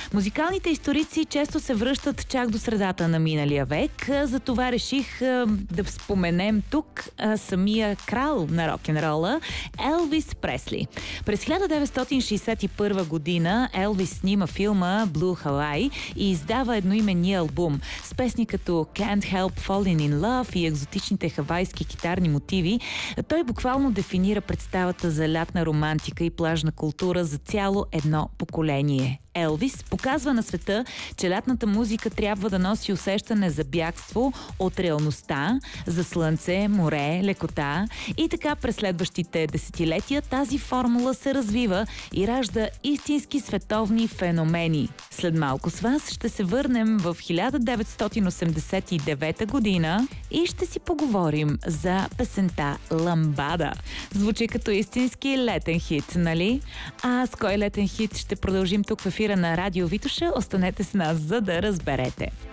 Музикалните историци често се връщат чак до средата на миналия век, затова реших да споменем тук самия крал на рок-н-рола Елвис Пресли. През 1961 година Елвис снима филма Blue Hawaii и издава едноименния албум с песни като Can't Help Falling in Love и екзотичните хавайски китарни мотиви. Той буквално дефинира представата за лятна романтика и плажна култура за цяло едно поколение. Елвис показва на света, че лятната музика трябва да носи усещане за бягство от реалността, за слънце, море, лекота и така през следващите десетилетия тази формула се развива и ражда истински световни феномени. След малко с вас ще се върнем в 1989 година и ще си поговорим за песента Ламбада. Звучи като истински летен хит, нали? А с кой летен хит ще продължим тук в ефира на Радио Витоша? Останете с нас, за да разберете.